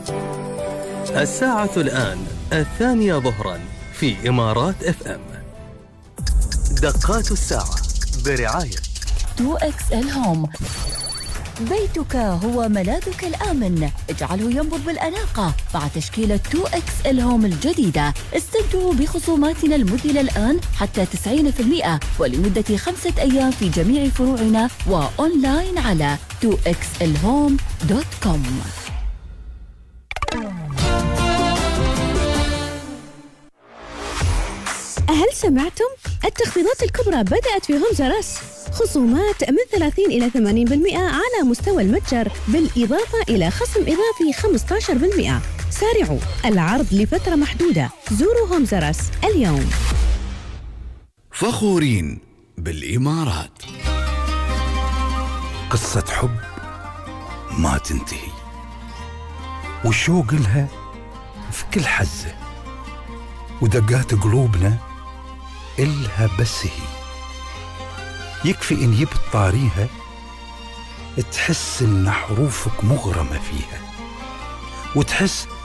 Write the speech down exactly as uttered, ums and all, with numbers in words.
الساعة الآن الثانية ظهرا في إمارات اف ام. دقات الساعة برعاية تو إكس إل هوم. بيتك هو ملاذك الآمن، اجعله ينبض بالأناقة مع تشكيلة تو إكس إل هوم الجديدة. استمتعوا بخصوماتنا المذهلة الآن حتى تسعين بالمئة ولمدة خمسة أيام في جميع فروعنا وأونلاين على تو إكس إل هوم دوت كوم. هل سمعتم؟ التخفيضات الكبرى بدأت في هومز راس، خصومات من ثلاثين إلى ثمانين بالمئة على مستوى المتجر، بالإضافة إلى خصم إضافي خمسة عشر بالمئة. سارعوا، العرض لفترة محدودة. زوروا هومز راس اليوم. فخورين بالإمارات. قصة حب ما تنتهي، والشوق لها في كل حزة، ودقات قلوبنا إلها بس هي. يكفي إن يبت طاريها تحس إن حروفك مغرمة فيها، وتحس